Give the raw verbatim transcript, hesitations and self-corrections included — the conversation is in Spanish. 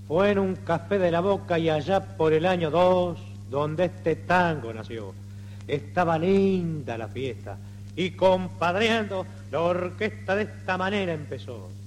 Fue en un café de La Boca y allá por el año dos, donde este tango nació. Estaba linda la fiesta y compadreando, la orquesta de esta manera empezó.